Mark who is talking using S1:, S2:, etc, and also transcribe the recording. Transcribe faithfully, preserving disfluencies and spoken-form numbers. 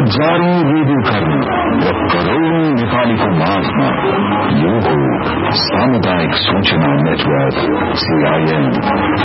S1: जारी रेडियो कर्मी र करोडौं नेपालीको माझमा यो हो सामुदायिक सूचना नेटवर्क सीआईएन।